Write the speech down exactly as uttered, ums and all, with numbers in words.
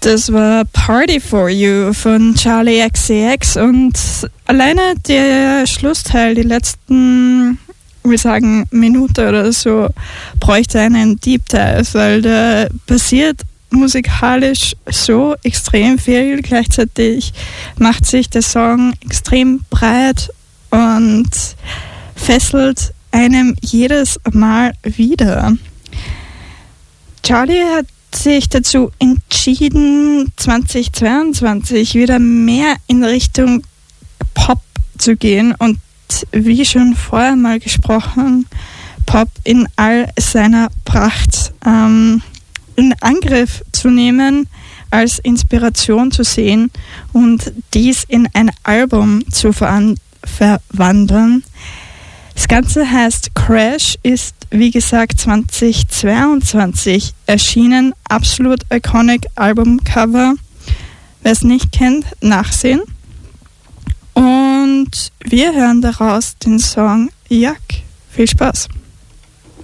Das war Party for You von Charli X C X und alleine der Schlussteil, die letzten, wir sagen Minute oder so, bräuchte einen Deep Dive, weil der passiert musikalisch so extrem viel. Gleichzeitig macht sich der Song extrem breit und fesselt einem jedes Mal wieder. Charli hat sich dazu entschieden, zweitausendzweiundzwanzig wieder mehr in Richtung Pop zu gehen und wie schon vorher mal gesprochen, Pop in all seiner Pracht ähm, in Angriff zu nehmen, als Inspiration zu sehen und dies in ein Album zu veran- verwandeln. Das Ganze heißt Crash, ist wie gesagt zweitausendzweiundzwanzig erschienen, absolut iconic Albumcover. Wer es nicht kennt, nachsehen. Und wir hören daraus den Song Yuck. Viel Spaß.